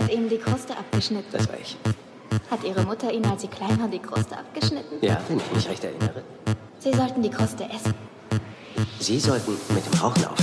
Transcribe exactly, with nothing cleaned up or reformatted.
hat Ihnen die Kruste abgeschnitten. Das war ich. Hat Ihre Mutter Ihnen, als Sie klein waren, die Kruste abgeschnitten? Ja, wenn ich mich recht erinnere. Sie sollten die Kruste essen. Sie sollten mit dem Rauchen aufhören.